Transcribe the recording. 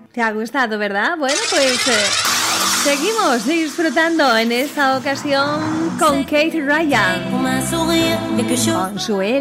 ¿Te ha gustado, verdad? Bueno, pues seguimos disfrutando en esta ocasión con Kate Ryan, con su